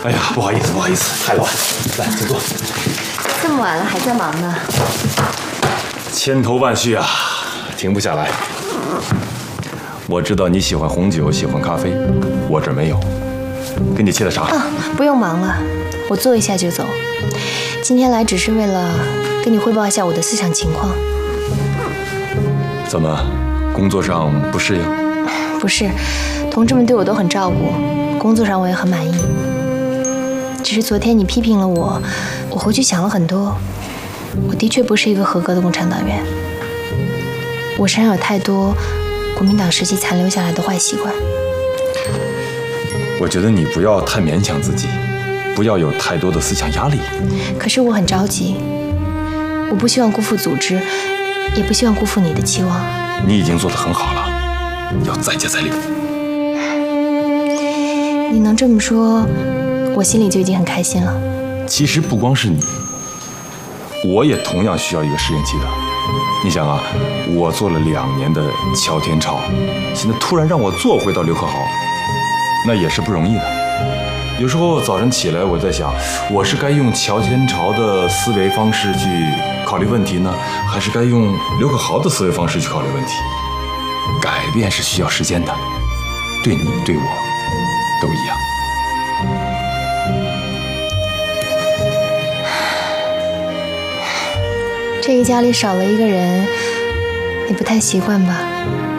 哎呀，不好意思，不好意思，太晚，来，请坐。 这么晚了还在忙呢？ 千头万绪啊，停不下来。我知道你喜欢红酒，喜欢咖啡，我这儿没有，给你沏的茶。 啊，不用忙了，我坐一下就走。今天来只是为了跟你汇报一下我的思想情况。 怎么，工作上不适应？ 不是，同志们对我都很照顾，工作上我也很满意。只是昨天你批评了我，我回去想了很多，我的确不是一个合格的共产党员。我身上有太多国民党时期残留下来的坏习惯。 我觉得你不要太勉强自己，不要有太多的思想压力。 可是我很着急，我不希望辜负组织，也不希望辜负你的期望。 你已经做得很好了，要再接再厉。 你能这么说，我心里就已经很开心了。 其实不光是你，我也同样需要一个适应期的。你想啊，我做了2年的乔天超，现在突然让我做回到刘克豪，那也是不容易的。有时候早晨起来，我在想，我是该用乔天超的思维方式去考虑问题呢，还是该用刘克豪的思维方式去考虑问题？改变是需要时间的，对你对我都一样。 这个家里少了一个人，你不太习惯吧？